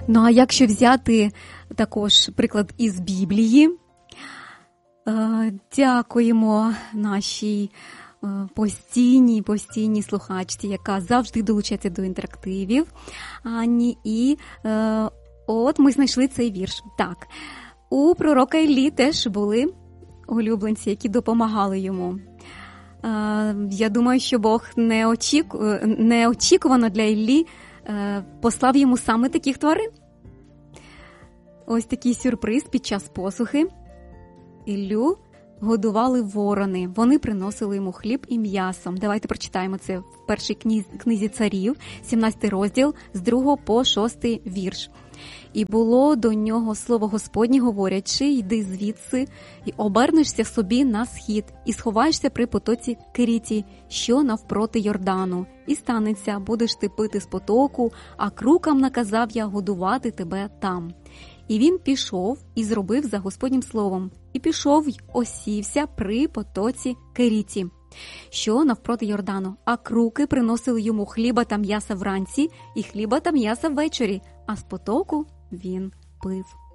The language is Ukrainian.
Ну, а якщо взяти також приклад із Біблії, дякуємо нашій постійній слухачці, яка завжди долучається до інтерактивів, Анні. І от ми знайшли цей вірш. Так, у пророка Іллі теж були улюбленці, які допомагали йому. Я думаю, що Бог неочікувано для Іллі послав йому саме таких тварин. Ось такий сюрприз під час посухи. Іллю годували ворони. Вони приносили йому хліб і м'ясо. Давайте прочитаємо це в першій книзі царів, 17 розділ, з 2 по 6 вірш. «І було до нього слово Господнє, говорячи, йди звідси, і обернешся собі на схід, і сховаєшся при потоці Керіті, що навпроти Йордану. І станеться, будеш ти пити з потоку, а крукам наказав я годувати тебе там. І він пішов і зробив за Господнім словом, і пішов й осівся при потоці Керіті, що навпроти Йордану. А круки приносили йому хліба та м'яса вранці, і хліба та м'яса ввечері, а з потоку він пив».